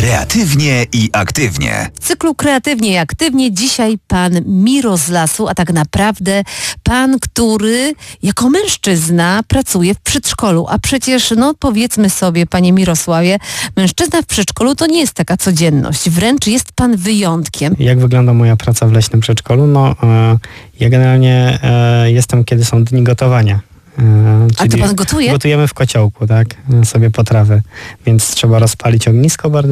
Kreatywnie i aktywnie. W cyklu Kreatywnie i aktywnie dzisiaj pan Miro z lasu, a tak naprawdę pan, który jako mężczyzna pracuje w przedszkolu. A przecież, powiedzmy sobie, panie Mirosławie, mężczyzna w przedszkolu to nie jest taka codzienność. Wręcz jest pan wyjątkiem. Jak wygląda moja praca w leśnym przedszkolu? Ja generalnie jestem, kiedy są dni gotowania. A to pan gotuje? Gotujemy w kociołku, tak? Sobie potrawy. Więc trzeba rozpalić ognisko bardzo